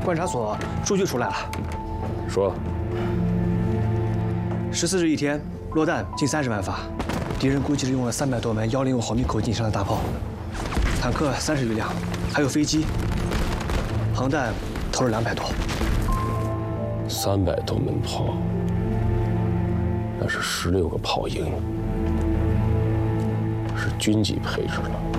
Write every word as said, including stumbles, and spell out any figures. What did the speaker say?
观察所数据出来了， 说， 十四日一天落弹近三十万发，敌人估计是用了三百多门幺零五毫米口径以上的大炮，坦克三十余辆，还有飞机，航弹投了两百多。 三百多门炮，那是十六个炮营，是军级配置了。